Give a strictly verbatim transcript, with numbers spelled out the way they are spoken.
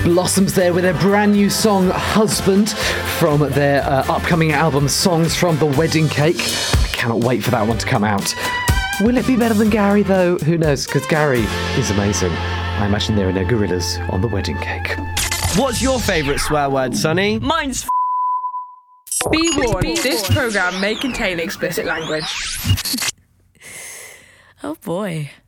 Blossoms there with their brand new song Husband from their uh, upcoming album Songs from the Wedding Cake. I cannot wait for that one to come out. Will it be better than Gary though? Who knows, because Gary is amazing. I imagine there are no gorillas on the wedding cake. What's your favourite swear word, Sonny? Mine's f- Be warned, this programme may contain explicit language. Oh boy.